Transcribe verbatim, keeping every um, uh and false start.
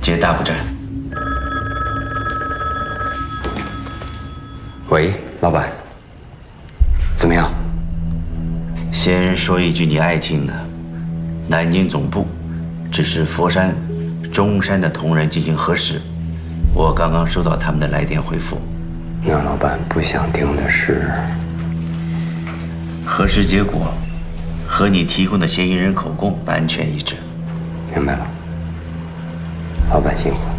接大部站。 喂，老板，怎么样？ 先说一句你爱听的，南京总部只是佛山、中山的同仁进行核实，我刚刚收到他们的来电回复。 那老板不想听的是， 核实结果和你提供的嫌疑人口供完全一致。 明白了，老板辛苦了。